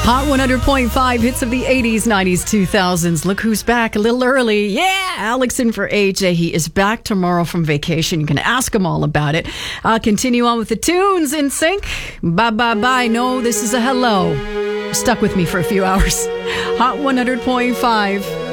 Hot 100.5 hits of the 80s, 90s, 2000s. Look who's back a little early. Yeah, Alex in for AJ. He is back tomorrow from vacation. You can ask him all about it. I'll continue on with the tunes in sync. Bye, bye, bye. No, this is a hello. Stuck with me for a few hours. Hot 100.5.